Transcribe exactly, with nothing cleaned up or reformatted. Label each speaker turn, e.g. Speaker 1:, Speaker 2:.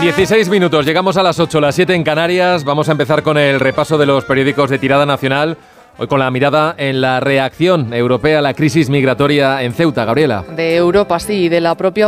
Speaker 1: dieciséis minutos, llegamos a las ocho, las siete en Canarias. Vamos a empezar con el repaso de los periódicos de tirada nacional. Hoy con la mirada en la reacción europea a la crisis migratoria en Ceuta, Gabriela.
Speaker 2: De Europa, sí, de la propia